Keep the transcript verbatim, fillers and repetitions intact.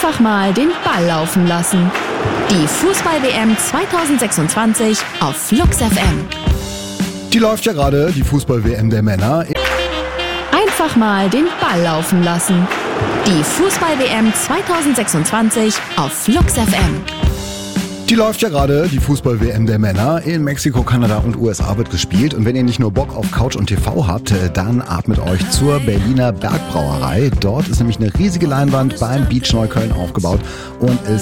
Einfach mal den Ball laufen lassen. Die Fußball-W M zwanzig sechsundzwanzig auf Flux F M. Die läuft ja gerade, die Fußball-W M der Männer. Einfach mal den Ball laufen lassen. Die Fußball-W M zwanzig sechsundzwanzig auf Flux F M. Die läuft ja gerade, die Fußball-W M der Männer. In Mexiko, Kanada und U S A wird gespielt. Und wenn ihr nicht nur Bock auf Couch und T V habt, dann atmet euch zur Berliner Bergbrauerei. Dort ist nämlich eine riesige Leinwand beim Beach Neukölln aufgebaut und es